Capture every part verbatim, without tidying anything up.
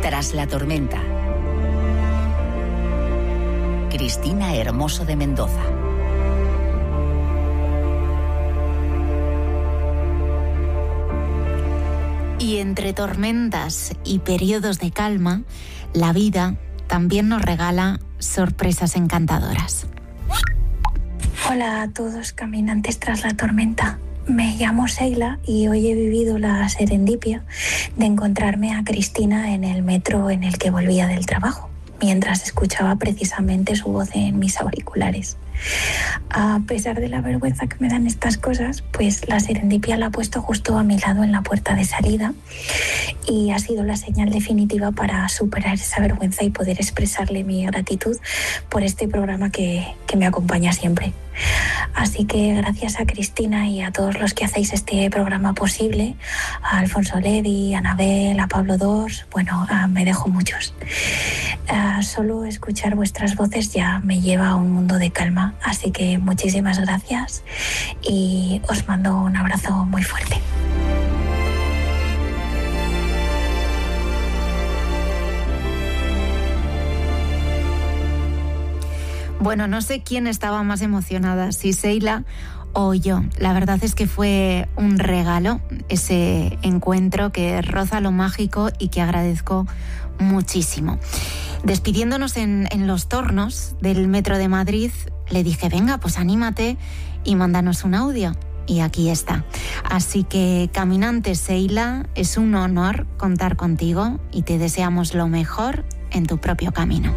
Tras la tormenta. Cristina Hermoso de Mendoza. Y entre tormentas y periodos de calma, la vida también nos regala sorpresas encantadoras. Hola a todos, caminantes tras la tormenta. Me llamo Seila y hoy he vivido la serendipia de encontrarme a Cristina en el metro en el que volvía del trabajo, mientras escuchaba precisamente su voz en mis auriculares. A pesar de la vergüenza que me dan estas cosas, pues la serendipia la ha puesto justo a mi lado en la puerta de salida y ha sido la señal definitiva para superar esa vergüenza y poder expresarle mi gratitud por este programa que, que me acompaña siempre. Así que gracias a Cristina y a todos los que hacéis este programa posible, a Alfonso Ledi, a Anabel, a Pablo Dors, bueno, uh, me dejo muchos. Uh, solo escuchar vuestras voces ya me lleva a un mundo de calma, así que muchísimas gracias y os mando un abrazo muy fuerte. Bueno, no sé quién estaba más emocionada, si Seila o yo. La verdad es que fue un regalo ese encuentro que roza lo mágico y que agradezco muchísimo. Despidiéndonos en, en los tornos del Metro de Madrid, le dije, venga, pues anímate y mándanos un audio. Y aquí está. Así que, caminante Seila, es un honor contar contigo y te deseamos lo mejor en tu propio camino.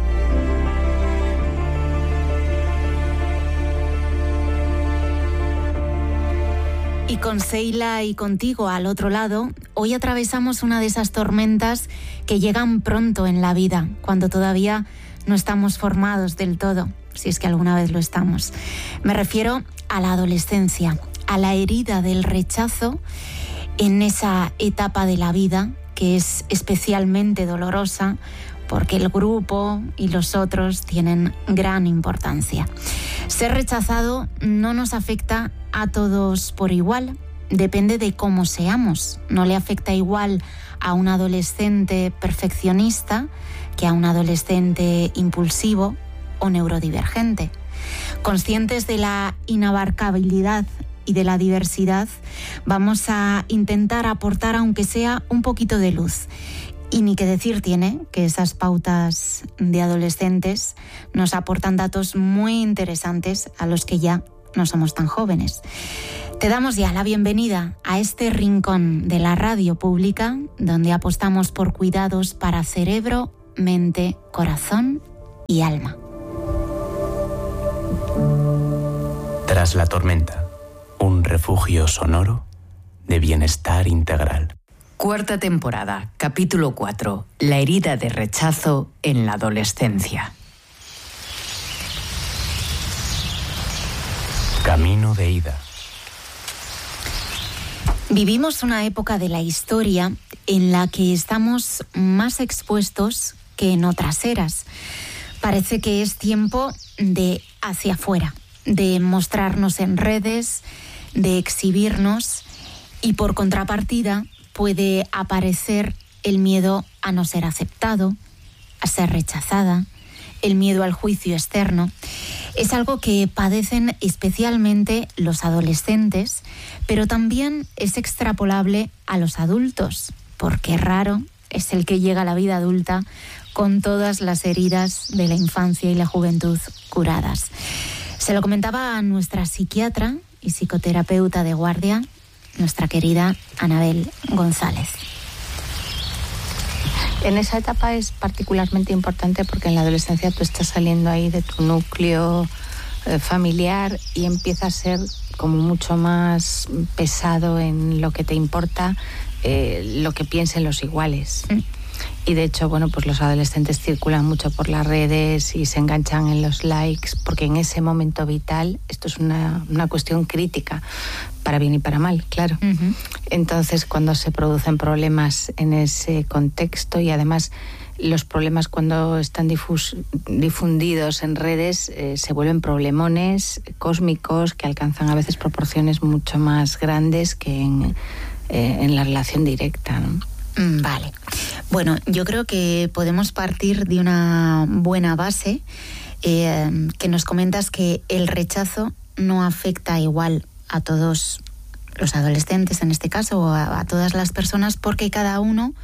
Y con Seila y contigo al otro lado, hoy atravesamos una de esas tormentas que llegan pronto en la vida, cuando todavía no estamos formados del todo, si es que alguna vez lo estamos. Me refiero a la adolescencia, a la herida del rechazo en esa etapa de la vida que es especialmente dolorosa porque el grupo y los otros tienen gran importancia. Ser rechazado no nos afecta a todos por igual, depende de cómo seamos. No le afecta igual a un adolescente perfeccionista que a un adolescente impulsivo o neurodivergente. Conscientes de la inabarcabilidad y de la diversidad, vamos a intentar aportar aunque sea un poquito de luz. Y ni que decir tiene que esas pautas de adolescentes nos aportan datos muy interesantes a los que ya no somos tan jóvenes. Te damos ya la bienvenida a este rincón de la radio pública donde apostamos por cuidados para cerebro, mente, corazón y alma. Tras la tormenta, un refugio sonoro de bienestar integral. Cuarta temporada, capítulo cuatro. La herida de rechazo en la adolescencia. Camino de ida. Vivimos una época de la historia en la que estamos más expuestos que en otras eras. Parece que es tiempo de hacia afuera, de mostrarnos en redes, de exhibirnos y por contrapartida puede aparecer el miedo a no ser aceptado, a ser rechazada, el miedo al juicio externo. Es algo que padecen especialmente los adolescentes, pero también es extrapolable a los adultos, porque raro es el que llega a la vida adulta con todas las heridas de la infancia y la juventud curadas. Se lo comentaba a nuestra psiquiatra y psicoterapeuta de guardia, nuestra querida Anabel González. En esa etapa es particularmente importante porque en la adolescencia tú estás saliendo ahí de tu núcleo eh, familiar y empieza a ser como mucho más pesado en lo que te importa, eh, lo que piensen los iguales. Mm. Y de hecho, bueno, pues los adolescentes circulan mucho por las redes y se enganchan en los likes, porque en ese momento vital esto es una, una cuestión crítica, para bien y para mal, claro. Uh-huh. Entonces, cuando se producen problemas en ese contexto y además los problemas cuando están difus, difundidos en redes eh, se vuelven problemones cósmicos que alcanzan a veces proporciones mucho más grandes que en, eh, en la relación directa, ¿no? Vale, Bueno, yo creo que podemos partir de una buena base, eh, que nos comentas que el rechazo no afecta igual a todos los adolescentes, en este caso, o a, a todas las personas, porque cada uno,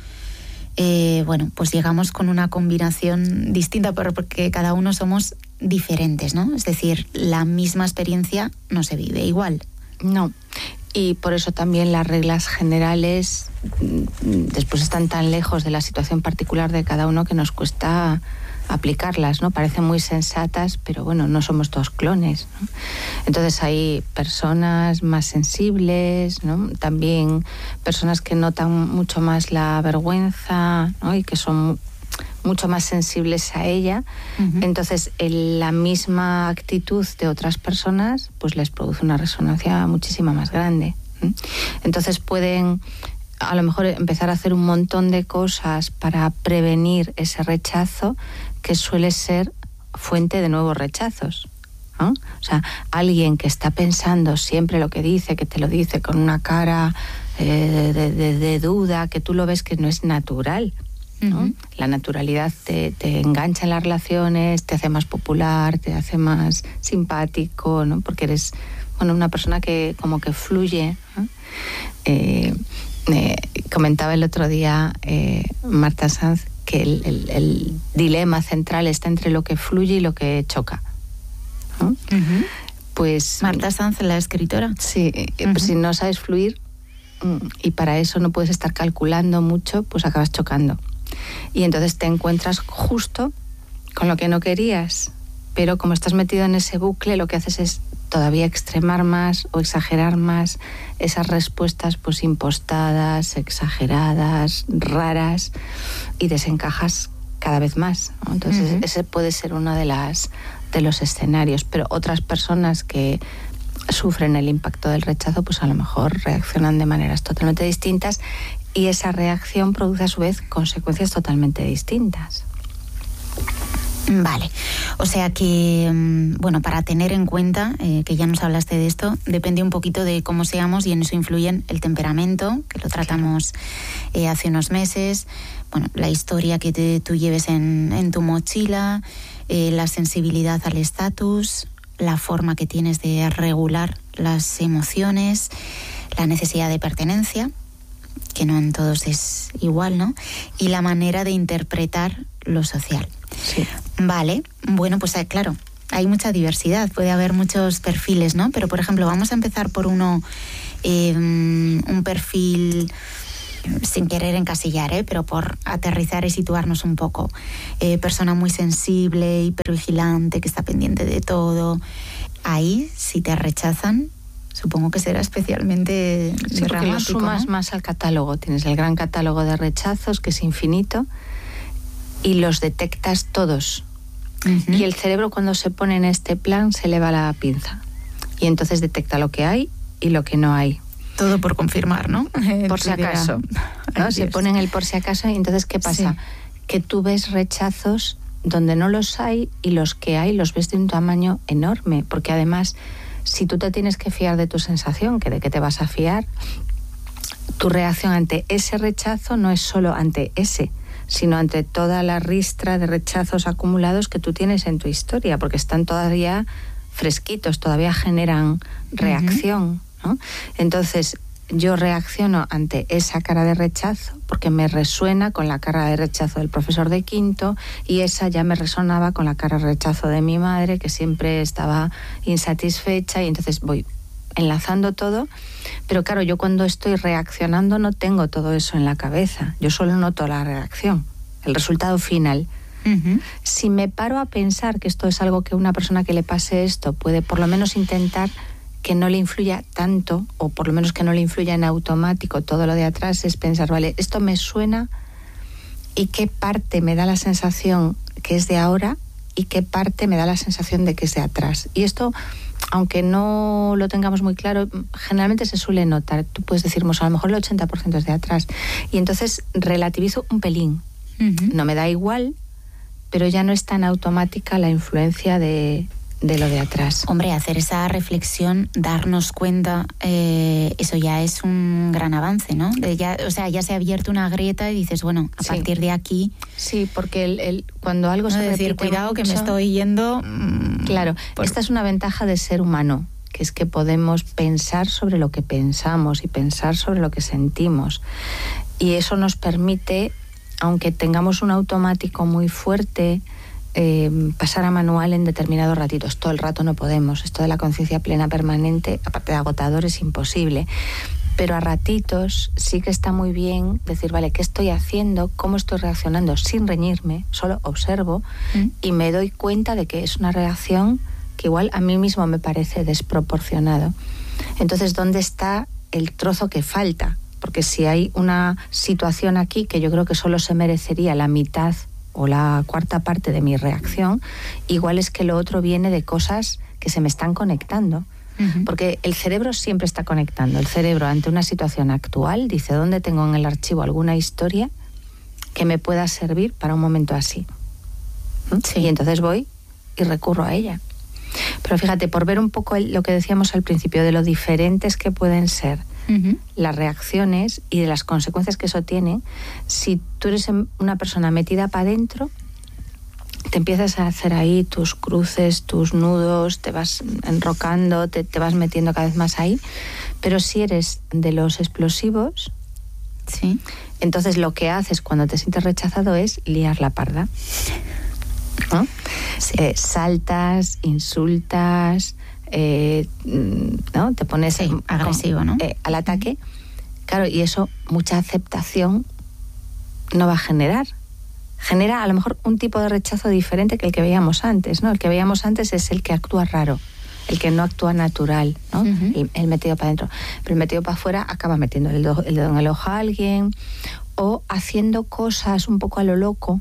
eh, bueno, pues llegamos con una combinación distinta, porque cada uno somos diferentes, ¿no? Es decir, la misma experiencia no se vive igual. No. Y por eso también las reglas generales después están tan lejos de la situación particular de cada uno que nos cuesta aplicarlas, ¿no? Parecen muy sensatas, pero bueno, no somos todos clones, ¿no? Entonces hay personas más sensibles, ¿no? También personas que notan mucho más la vergüenza, ¿no? Y que son mucho más sensibles a ella. Uh-huh. Entonces el, la misma actitud de otras personas pues les produce una resonancia muchísima más grande. ¿eh? Entonces pueden a lo mejor empezar a hacer un montón de cosas para prevenir ese rechazo que suele ser fuente de nuevos rechazos, ¿no? O sea, alguien que está pensando siempre lo que dice, que te lo dice con una cara eh, de, de, de duda, que tú lo ves que no es natural, ¿no? Uh-huh. La naturalidad te, te engancha en las relaciones, te hace más popular, te hace más simpático, ¿no? Porque eres, bueno, una persona que como que fluye, ¿no? Eh, eh, comentaba el otro día eh, Marta Sanz que el, el, el dilema central está entre lo que fluye y lo que choca, ¿no? Uh-huh. Pues Marta Sanz, la escritora. Sí, uh-huh. Pues si no sabes fluir y para eso no puedes estar calculando mucho, pues acabas chocando. Y entonces te encuentras justo con lo que no querías, pero como estás metido en ese bucle, lo que haces es todavía extremar más o exagerar más esas respuestas pues impostadas, exageradas, raras, y desencajas cada vez más, ¿no? Entonces uh-huh. ese puede ser uno de las de los escenarios, pero otras personas que sufren el impacto del rechazo pues a lo mejor reaccionan de maneras totalmente distintas, y esa reacción produce a su vez consecuencias totalmente distintas. Vale, o sea que, bueno, para tener en cuenta, eh, que ya nos hablaste de esto, depende un poquito de cómo seamos, y en eso influyen el temperamento, que lo tratamos eh, hace unos meses, bueno, la historia que te, tú lleves en, en tu mochila, eh, la sensibilidad al estatus, la forma que tienes de regular las emociones, la necesidad de pertenencia, que no en todos es igual, ¿no? Y la manera de interpretar lo social. Sí. Vale, bueno, pues claro, hay mucha diversidad, puede haber muchos perfiles, ¿no? Pero, por ejemplo, vamos a empezar por uno, eh, un perfil, sin querer encasillar, ¿eh? Pero por aterrizar y situarnos un poco. Eh, persona muy sensible, hipervigilante, que está pendiente de todo. Ahí, si te rechazan, supongo que será especialmente sí, porque lo sumas, ¿no? Más al catálogo. Tienes el gran catálogo de rechazos, que es infinito, y los detectas todos. Uh-huh. Y el cerebro, cuando se pone en este plan, se le va la pinza. Y entonces detecta lo que hay y lo que no hay. Todo por confirmar, ¿no? Por si acaso, ¿no? Se ponen el por si acaso, y entonces ¿qué pasa? Sí. Que tú ves rechazos donde no los hay, y los que hay los ves de un tamaño enorme, porque además, si tú te tienes que fiar de tu sensación, que de qué te vas a fiar, tu reacción ante ese rechazo no es solo ante ese, sino ante toda la ristra de rechazos acumulados que tú tienes en tu historia, porque están todavía fresquitos, todavía generan reacción, uh-huh. ¿no? Entonces, yo reacciono ante esa cara de rechazo porque me resuena con la cara de rechazo del profesor de quinto, y esa ya me resonaba con la cara de rechazo de mi madre, que siempre estaba insatisfecha, y entonces voy enlazando todo. Pero claro, yo cuando estoy reaccionando no tengo todo eso en la cabeza, yo solo noto la reacción, el resultado final. Uh-huh. Si me paro a pensar que esto es algo que una persona que le pase esto puede por lo menos intentar que no le influya tanto, o por lo menos que no le influya en automático todo lo de atrás, es pensar, vale, esto me suena, y qué parte me da la sensación que es de ahora y qué parte me da la sensación de que es de atrás. Y esto, aunque no lo tengamos muy claro, generalmente se suele notar. Tú puedes decir, a lo mejor el ochenta por ciento es de atrás, y entonces relativizo un pelín. Uh-huh. No me da igual, pero ya no es tan automática la influencia de de lo de atrás. Hombre, hacer esa reflexión, darnos cuenta, eh, eso ya es un gran avance, ¿no? De ya, o sea, ya se ha abierto una grieta y dices, bueno, a sí. partir de aquí... Sí, porque el, el, cuando algo no se decir, repite cuidado mucho, que me estoy yendo... Mmm, claro, por... esta es una ventaja de ser humano, que es que podemos pensar sobre lo que pensamos y pensar sobre lo que sentimos. Y eso nos permite, aunque tengamos un automático muy fuerte... Eh, pasar a manual en determinados ratitos. Todo el rato no podemos. Esto de la conciencia plena permanente, aparte de agotador, es imposible. Pero a ratitos sí que está muy bien decir, vale, ¿qué estoy haciendo? ¿Cómo estoy reaccionando? Sin reñirme, solo observo ¿Mm? y me doy cuenta de que es una reacción que igual a mí mismo me parece desproporcionado. Entonces, ¿dónde está el trozo que falta? Porque si hay una situación aquí que yo creo que solo se merecería la mitad o la cuarta parte de mi reacción, igual es que lo otro viene de cosas que se me están conectando. Uh-huh. Porque el cerebro siempre está conectando. El cerebro, ante una situación actual, dice, ¿dónde tengo en el archivo alguna historia que me pueda servir para un momento así? ¿Mm? Sí. Y entonces voy y recurro a ella. Pero fíjate, por ver un poco el, lo que decíamos al principio, de lo diferentes que pueden ser Uh-huh. las reacciones y de las consecuencias que eso tiene, si tú eres una persona metida para adentro, te empiezas a hacer ahí tus cruces, tus nudos, te vas enrocando, te, te vas metiendo cada vez más ahí. Pero si eres de los explosivos, sí, entonces lo que haces cuando te sientes rechazado es liar la parda, ¿no? Sí. Eh, saltas, insultas, Eh, ¿no? Te pones sí, agresivo, ¿no? Eh, al ataque. Claro, y eso mucha aceptación no va a generar. Genera a lo mejor un tipo de rechazo diferente que el que veíamos antes, ¿no? El que veíamos antes es el que actúa raro, el que no actúa natural, ¿no? Uh-huh. el, el metido para adentro. Pero el metido para afuera acaba metiendo el dedo, el dedo en el ojo a alguien o haciendo cosas un poco a lo loco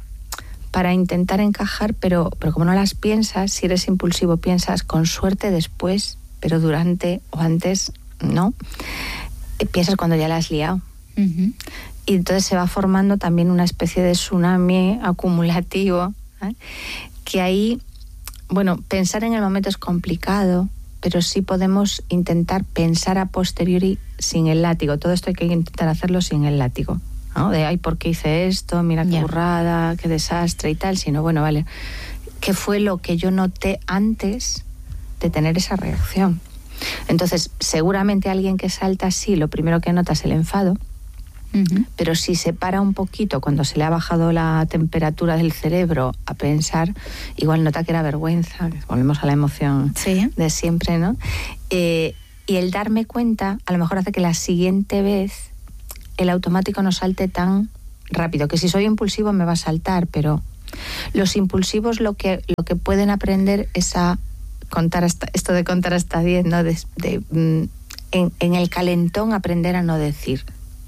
para intentar encajar, pero, pero como no las piensas, si eres impulsivo, piensas con suerte después, pero durante o antes, no. Piensas cuando ya la has liado. Uh-huh. Y entonces se va formando también una especie de tsunami acumulativo, ¿eh? Que ahí, bueno, pensar en el momento es complicado, pero sí podemos intentar pensar a posteriori sin el látigo. Todo esto hay que intentar hacerlo sin el látigo, ¿no? De, ay, ¿por qué hice esto? Mira qué yeah. burrada, qué desastre y tal. Sino, bueno, vale, ¿qué fue lo que yo noté antes de tener esa reacción? Entonces, seguramente alguien que salta así, lo primero que nota es el enfado, uh-huh. pero si se para un poquito cuando se le ha bajado la temperatura del cerebro a pensar, igual nota que era vergüenza, volvemos a la emoción sí. de siempre, ¿no? Eh, y el darme cuenta, a lo mejor hace que la siguiente vez el automático no salte tan rápido, que si soy impulsivo me va a saltar, pero los impulsivos lo que, lo que pueden aprender es a contar hasta, esto de contar hasta diez, ¿no? De, de, en, en el calentón aprender a no decir.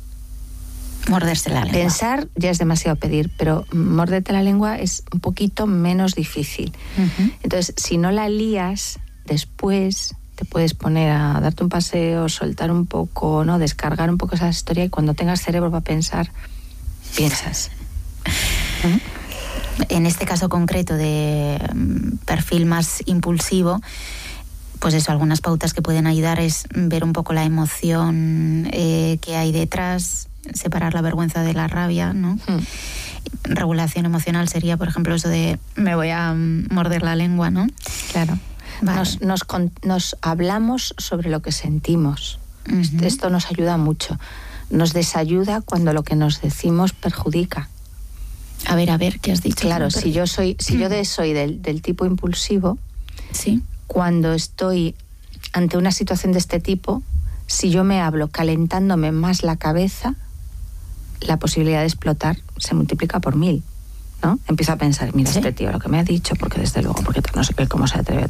Morderse la lengua. Pensar ya es demasiado pedir, pero morderte la lengua es un poquito menos difícil. Uh-huh. Entonces, si no la lías, después te puedes poner a darte un paseo, soltar un poco, ¿no? Descargar un poco esa historia, y cuando tengas cerebro para pensar, piensas. ¿Mm? En este caso concreto de perfil más impulsivo, pues eso, algunas pautas que pueden ayudar es ver un poco la emoción eh, que hay detrás, separar la vergüenza de la rabia, ¿no? Mm. Regulación emocional sería, por ejemplo, eso de me voy a morder la lengua, ¿no? Claro. Vale. Nos, nos, nos hablamos sobre lo que sentimos. Uh-huh. Esto nos ayuda mucho. Nos desayuda cuando lo que nos decimos perjudica. A ver, a ver, ¿qué has dicho? Claro, si yo soy, si yo de, soy del, del tipo impulsivo, sí. cuando estoy ante una situación de este tipo, si yo me hablo calentándome más la cabeza, la posibilidad de explotar se multiplica por mil, ¿no? Empiezo a pensar, mira, ¿sí? este tío lo que me ha dicho, porque desde luego, porque no sé qué, cómo se atreve,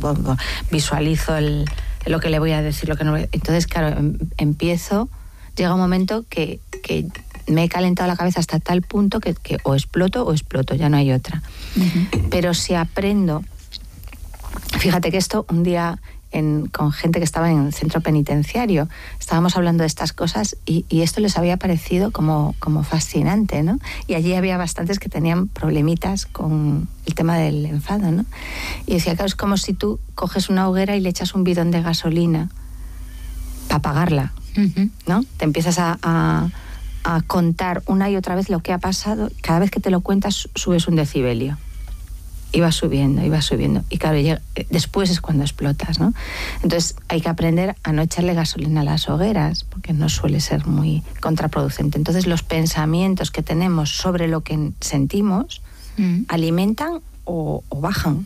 visualizo el, lo que le voy a decir, lo que no voy a... Entonces, claro, em, empiezo, llega un momento que, que me he calentado la cabeza hasta tal punto que, que o exploto o exploto, ya no hay otra. Uh-huh. Pero si aprendo, fíjate que esto un día en, con gente que estaba en el centro penitenciario. Estábamos hablando de estas cosas y, y esto les había parecido como, como fascinante, ¿no? Y allí había bastantes que tenían problemitas con el tema del enfado, ¿no? Y decía, claro, es como si tú coges una hoguera y le echas un bidón de gasolina para apagarla, uh-huh. ¿no? Te empiezas a, a, a contar una y otra vez lo que ha pasado. Cada vez que te lo cuentas subes un decibelio. Iba subiendo, iba subiendo. Y claro, llega, después es cuando explotas, ¿no? Entonces hay que aprender a no echarle gasolina a las hogueras, porque no suele ser muy contraproducente. Entonces los pensamientos que tenemos sobre lo que sentimos mm. alimentan o, o bajan.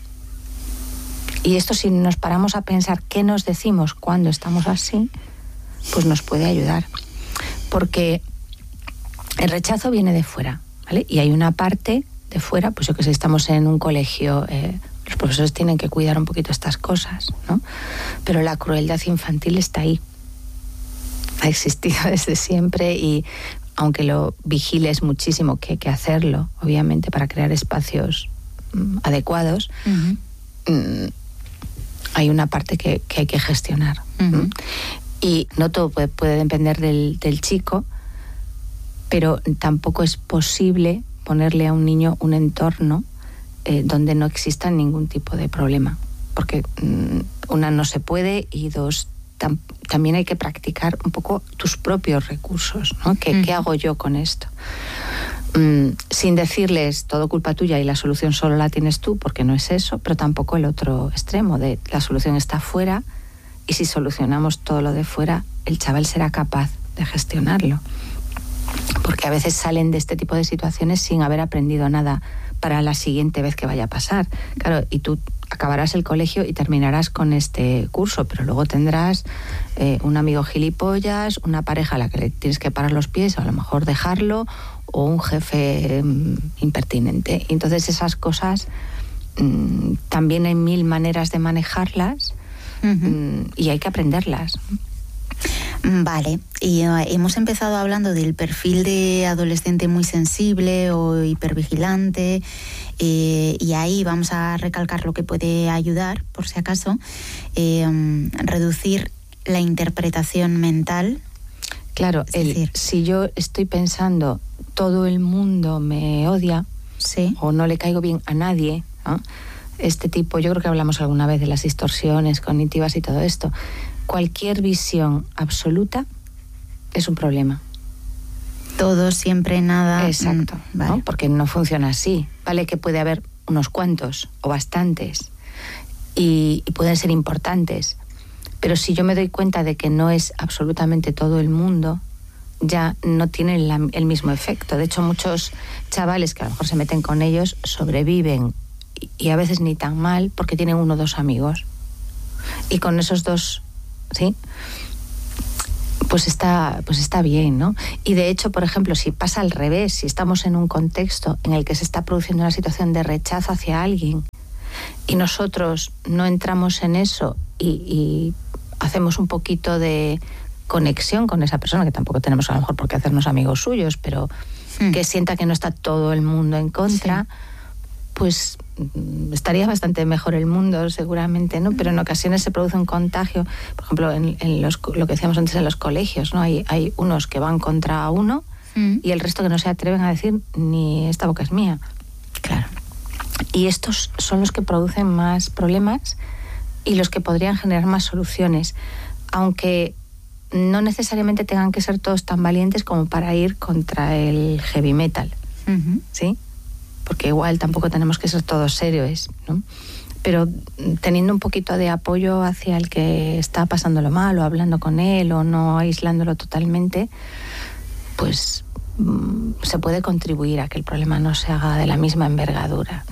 Y esto, si nos paramos a pensar qué nos decimos cuando estamos así, pues nos puede ayudar. Porque el rechazo viene de fuera, ¿vale? Y hay una parte de fuera, pues yo que sé, estamos en un colegio, eh, los profesores tienen que cuidar un poquito estas cosas, ¿no? Pero la crueldad infantil está ahí, ha existido desde siempre y aunque lo vigiles muchísimo, que hay que hacerlo, obviamente, para crear espacios mm, adecuados, uh-huh. mm, hay una parte que, que hay que gestionar. Uh-huh. Y no todo puede, puede depender del, del chico, pero tampoco es posible ponerle a un niño un entorno eh, donde no exista ningún tipo de problema. Porque mmm, una, no se puede, y dos, tam, también hay que practicar un poco tus propios recursos, ¿no? ¿Qué, mm. ¿qué hago yo con esto? Mm, sin decirles todo culpa tuya y la solución solo la tienes tú, porque no es eso, pero tampoco el otro extremo de la solución está fuera y si solucionamos todo lo de fuera, el chaval será capaz de gestionarlo. Porque a veces salen de este tipo de situaciones sin haber aprendido nada para la siguiente vez que vaya a pasar. Claro, y tú acabarás el colegio y terminarás con este curso, pero luego tendrás eh, un amigo gilipollas, una pareja a la que le tienes que parar los pies o a lo mejor dejarlo, o un jefe mmm, impertinente. Entonces esas cosas mmm, también hay mil maneras de manejarlas uh-huh. mmm, y hay que aprenderlas. Vale, y uh, hemos empezado hablando del perfil de adolescente muy sensible o hipervigilante, eh, y ahí vamos a recalcar lo que puede ayudar, por si acaso, eh, um, reducir la interpretación mental. Claro, el, decir, si yo estoy pensando todo el mundo me odia, sí, o no le caigo bien a nadie, ¿no? Este tipo, yo creo que hablamos alguna vez de las distorsiones cognitivas y todo esto. Cualquier visión absoluta es un problema. Todo, siempre, nada. Exacto, mm, vale. ¿no? Porque no funciona así. Vale que puede haber unos cuantos o bastantes y, y pueden ser importantes, pero si yo me doy cuenta de que no es absolutamente todo el mundo, ya no tienen la, el mismo efecto. De hecho, muchos chavales que a lo mejor se meten con ellos sobreviven y, y a veces ni tan mal porque tienen uno o dos amigos. Y con esos dos, ¿sí? Pues está, pues está bien, ¿no? Y de hecho, por ejemplo, si pasa al revés, si estamos en un contexto en el que se está produciendo una situación de rechazo hacia alguien y nosotros no entramos en eso y, y hacemos un poquito de conexión con esa persona, que tampoco tenemos a lo mejor por qué hacernos amigos suyos, pero mm. que sienta que no está todo el mundo en contra, sí. pues estaría bastante mejor el mundo seguramente, ¿no? Pero en ocasiones se produce un contagio, por ejemplo, en, en los, lo que decíamos antes en los colegios, ¿no? Hay, hay unos que van contra uno mm. y el resto que no se atreven a decir ni esta boca es mía. Claro. Y estos son los que producen más problemas y los que podrían generar más soluciones, aunque no necesariamente tengan que ser todos tan valientes como para ir contra el heavy metal, uh-huh. ¿sí? Porque igual tampoco tenemos que ser todos serios, ¿no? Pero teniendo un poquito de apoyo hacia el que está pasándolo mal, o hablando con él, o no aislándolo totalmente, pues mmm, se puede contribuir a que el problema no se haga de la misma envergadura.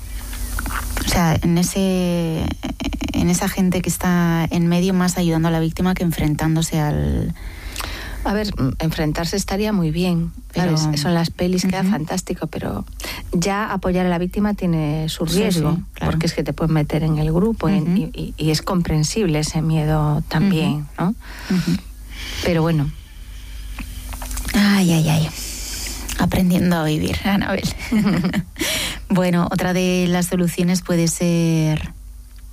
O sea, en ese, en esa gente que está en medio, más ayudando a la víctima que enfrentándose al... A ver, enfrentarse estaría muy bien, pero claro, eso en las pelis queda uh-huh. fantástico, pero ya apoyar a la víctima tiene su riesgo, sí, sí, claro. porque es que te puedes meter en el grupo uh-huh. y, y, y es comprensible ese miedo también, uh-huh. ¿no? Uh-huh. Pero bueno. Ay, ay, ay. Aprendiendo a vivir, Anabel. Bueno, otra de las soluciones puede ser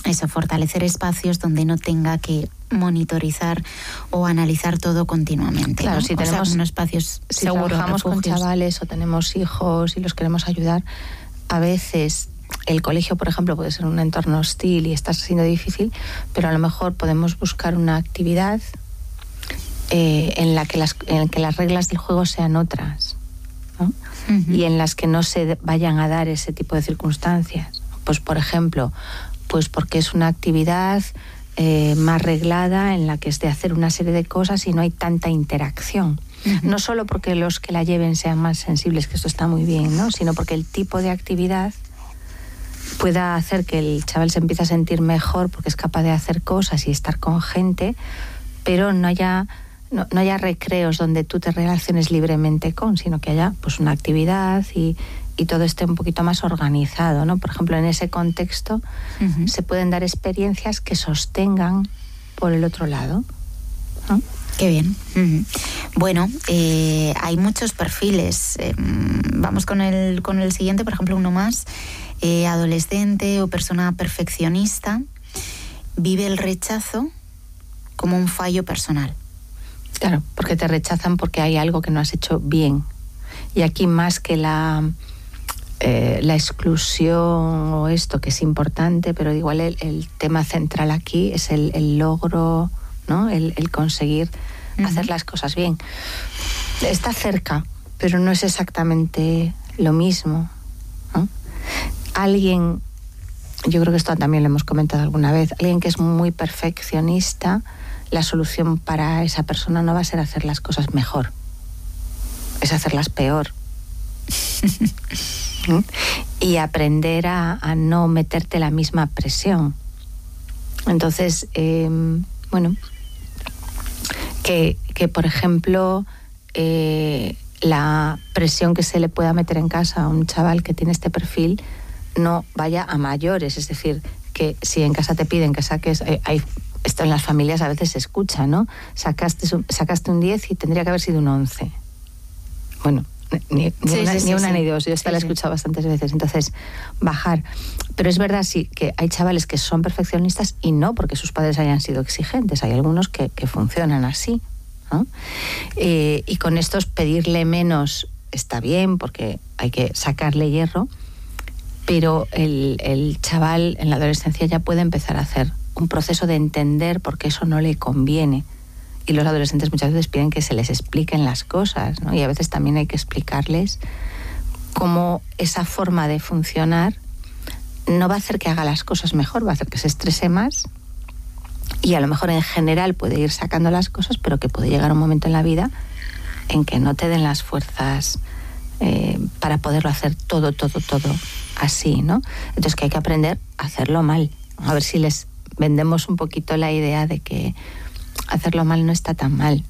eso, fortalecer espacios donde no tenga que monitorizar o analizar todo continuamente. Claro, ¿no? si o tenemos sea, unos espacios si seguros, trabajamos con refugios. chavales o tenemos hijos y los queremos ayudar, a veces el colegio, por ejemplo, puede ser un entorno hostil y está siendo difícil, pero a lo mejor podemos buscar una actividad eh, en la que las en que las reglas del juego sean otras, ¿no? Uh-huh. Y en las que no se vayan a dar ese tipo de circunstancias. Pues, por ejemplo, pues porque es una actividad eh, más reglada en la que es de hacer una serie de cosas y no hay tanta interacción. Uh-huh. No solo porque los que la lleven sean más sensibles, que esto está muy bien, ¿no? Sino porque el tipo de actividad pueda hacer que el chaval se empiece a sentir mejor porque es capaz de hacer cosas y estar con gente, pero no haya no, no haya recreos donde tú te relaciones libremente con, sino que haya pues una actividad y, y todo esté un poquito más organizado, ¿no? Por ejemplo, en ese contexto uh-huh. se pueden dar experiencias que sostengan por el otro lado, ¿no? Qué bien. Uh-huh. Bueno, eh, hay muchos perfiles. Eh, vamos con el, con el siguiente, por ejemplo, uno más. Eh, adolescente o persona perfeccionista vive el rechazo como un fallo personal. Claro, porque te rechazan porque hay algo que no has hecho bien. Y aquí más que la, eh, la exclusión o esto, que es importante, pero igual el, el tema central aquí es el, el logro, ¿no? El, el conseguir uh-huh. hacer las cosas bien. Está cerca, pero no es exactamente lo mismo, ¿no? Alguien, yo creo que esto también lo hemos comentado alguna vez, alguien que es muy perfeccionista, la solución para esa persona no va a ser hacer las cosas mejor, es hacerlas peor. ¿Mm? Y aprender a, a no meterte la misma presión. Entonces, eh, bueno, que, que por ejemplo, eh, la presión que se le pueda meter en casa a un chaval que tiene este perfil no vaya a mayores, es decir, que si en casa te piden que saques, eh, hay, esto en las familias a veces se escucha, ¿no? Sacaste, sacaste un diez y tendría que haber sido un once. Bueno, ni, ni sí, una, sí, ni, una sí, ni dos, yo esta sí, la he escuchado sí. bastantes veces, entonces bajar. Pero es verdad sí que hay chavales que son perfeccionistas y no porque sus padres hayan sido exigentes, hay algunos que, que funcionan así, ¿no? Eh, y con estos pedirle menos está bien porque hay que sacarle hierro, pero el, el chaval en la adolescencia ya puede empezar a hacer un proceso de entender por qué eso no le conviene. Y los adolescentes muchas veces piden que se les expliquen las cosas, ¿no? Y a veces también hay que explicarles cómo esa forma de funcionar no va a hacer que haga las cosas mejor, va a hacer que se estrese más y a lo mejor en general puede ir sacando las cosas, pero que puede llegar un momento en la vida en que no te den las fuerzas eh, para poderlo hacer todo, todo, todo así, ¿no? Entonces que hay que aprender a hacerlo mal. A ver si les vendemos un poquito la idea de que hacerlo mal no está tan mal.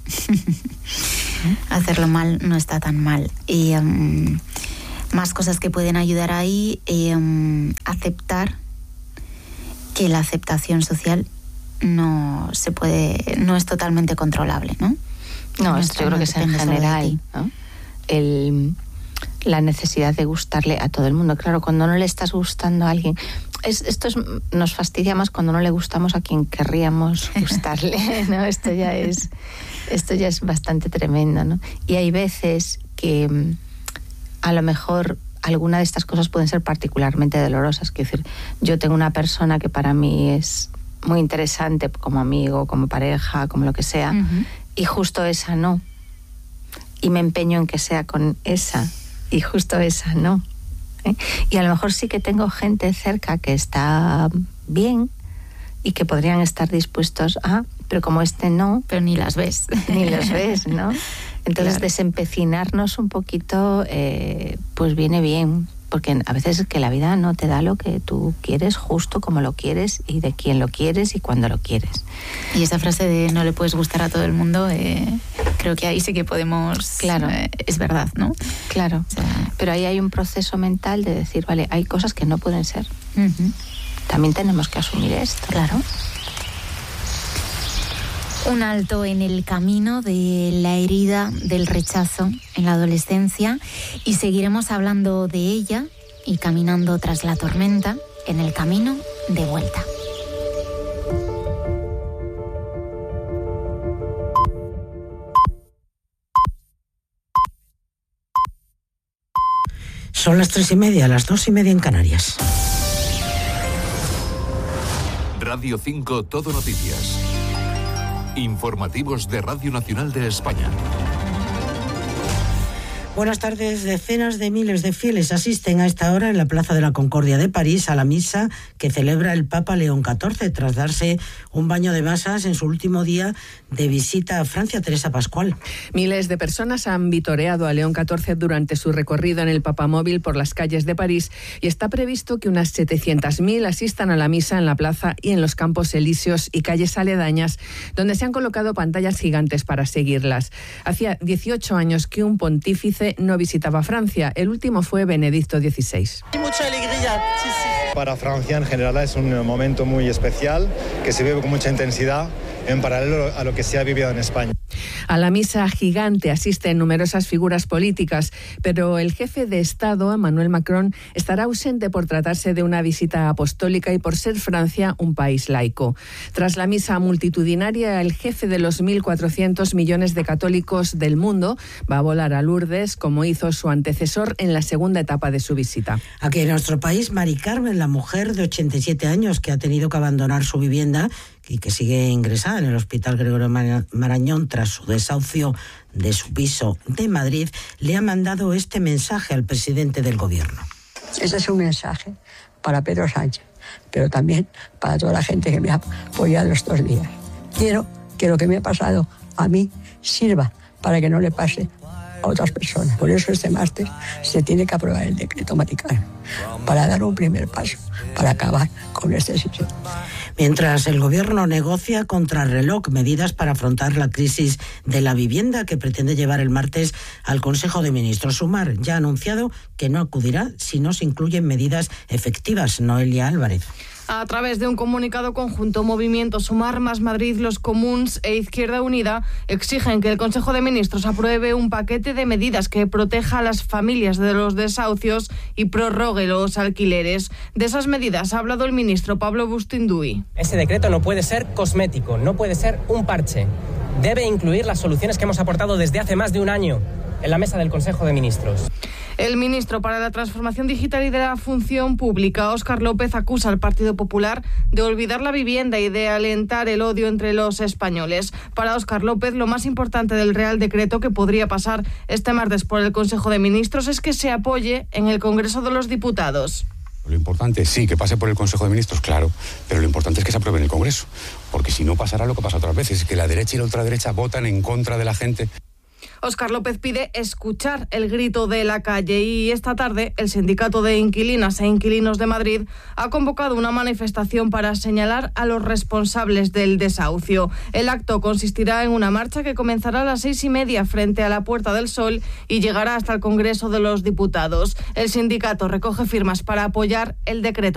Hacerlo mal no está tan mal. Y um, más cosas que pueden ayudar ahí, eh, um, aceptar que la aceptación social no se puede, no es totalmente controlable, ¿no? No, esto yo creo que es en general, ¿no? El, la necesidad de gustarle a todo el mundo. Claro, cuando no le estás gustando a alguien, es, esto es, nos fastidia más cuando no le gustamos a quien querríamos gustarle, ¿no? Esto ya es, esto ya es bastante tremendo, ¿no? Y hay veces que a lo mejor alguna de estas cosas pueden ser particularmente dolorosas. Quiero decir, yo tengo una persona que para mí es muy interesante como amigo, como pareja, como lo que sea, uh-huh. y justo esa no. Y me empeño en que sea con esa, y justo esa no. ¿Eh? Y a lo mejor sí que tengo gente cerca que está bien y que podrían estar dispuestos a, pero como este no... Pero ni las ves. Ni los ves, ¿no? Entonces, claro. Desempecinarnos un poquito, eh, pues viene bien, porque a veces es que la vida no te da lo que tú quieres, justo como lo quieres, y de quién lo quieres y cuándo lo quieres. Y esa frase de no le puedes gustar a todo el mundo, eh, creo que ahí sí que podemos... Claro. Eh, es verdad, ¿no? Claro. O sea, pero ahí hay un proceso mental de decir, vale, hay cosas que no pueden ser. Uh-huh. También tenemos que asumir esto. Claro. Un alto en el camino de la herida del rechazo en la adolescencia, y seguiremos hablando de ella y caminando tras la tormenta en el camino de vuelta. Son las tres y media, las dos y media en Canarias. Radio cinco Todo Noticias. Informativos de Radio Nacional de España. Buenas tardes. Decenas de miles de fieles asisten a esta hora en la Plaza de la Concordia de París a la misa que celebra el Papa León catorce tras darse un baño de masas en su último día de visita a Francia. Teresa Pascual. Miles de personas han vitoreado a León catorce durante su recorrido en el Papamóvil por las calles de París y está previsto que unas setecientas mil asistan a la misa en la plaza y en los Campos Elíseos y calles aledañas, donde se han colocado pantallas gigantes para seguirlas. Hacía dieciocho años que un pontífice no visitaba Francia. El último fue Benedicto dieciséis. Mucha alegría. Sí, sí. Para Francia en general es un momento muy especial que se vive con mucha intensidad en paralelo a lo que se ha vivido en España. A la misa gigante asisten numerosas figuras políticas, pero el jefe de Estado, Emmanuel Macron, estará ausente por tratarse de una visita apostólica y por ser Francia un país laico. Tras la misa multitudinaria, el jefe de los mil cuatrocientos millones de católicos del mundo va a volar a Lourdes, como hizo su antecesor en la segunda etapa de su visita. Aquí en nuestro país, Mari Carmen, la mujer de ochenta y siete años que ha tenido que abandonar su vivienda y que sigue ingresada en el Hospital Gregorio Marañón tras su desahucio de su piso de Madrid, le ha mandado este mensaje al presidente del Gobierno. Ese es un mensaje para Pedro Sánchez, pero también para toda la gente que me ha apoyado estos días. Quiero que lo que me ha pasado a mí sirva para que no le pase a otras personas. Por eso este martes se tiene que aprobar el decreto Vaticano para dar un primer paso para acabar con este sistema. Mientras el Gobierno negocia contrarreloj medidas para afrontar la crisis de la vivienda que pretende llevar el martes al Consejo de Ministros. Sumar ya ha anunciado que no acudirá si no se incluyen medidas efectivas. Noelia Álvarez. A través de un comunicado conjunto, Movimiento Sumar, Más Madrid, Los Comuns e Izquierda Unida exigen que el Consejo de Ministros apruebe un paquete de medidas que proteja a las familias de los desahucios y prorrogue los alquileres. De esas medidas ha hablado el ministro Pablo Bustinduy. Ese decreto no puede ser cosmético, no puede ser un parche. Debe incluir las soluciones que hemos aportado desde hace más de un año en la mesa del Consejo de Ministros. El ministro para la Transformación Digital y de la Función Pública, Óscar López, acusa al Partido Popular de olvidar la vivienda y de alentar el odio entre los españoles. Para Óscar López, lo más importante del Real Decreto que podría pasar este martes por el Consejo de Ministros es que se apoye en el Congreso de los Diputados. Lo importante, sí, que pase por el Consejo de Ministros, claro, pero lo importante es que se apruebe en el Congreso, porque si no pasará lo que pasa otras veces, que la derecha y la ultraderecha votan en contra de la gente. Óscar López pide escuchar el grito de la calle y esta tarde el Sindicato de Inquilinas e Inquilinos de Madrid ha convocado una manifestación para señalar a los responsables del desahucio. El acto consistirá en una marcha que comenzará a las seis y media frente a la Puerta del Sol y llegará hasta el Congreso de los Diputados. El sindicato recoge firmas para apoyar el decreto